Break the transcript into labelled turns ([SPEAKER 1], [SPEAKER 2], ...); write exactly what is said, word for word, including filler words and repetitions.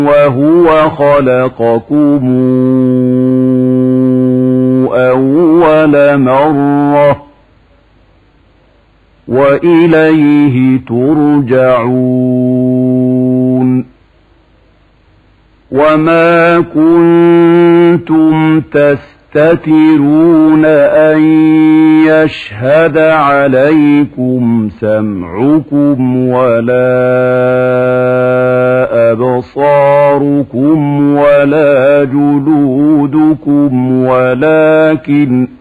[SPEAKER 1] وهو خلقكم أول مرة وإليه ترجعون وما كنتم تستترون أن يشهد عليكم سمعكم ولا أبصاركم ولا جلودكم ولكن